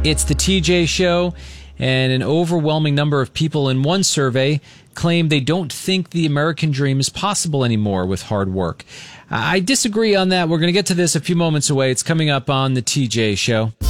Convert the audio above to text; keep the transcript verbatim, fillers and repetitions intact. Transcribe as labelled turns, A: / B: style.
A: It's the T J Show, and an overwhelming number of people in one survey claim they don't think the American dream is possible anymore with hard work. I disagree on that. We're going to get to this a few moments away. It's coming up on the T J Show.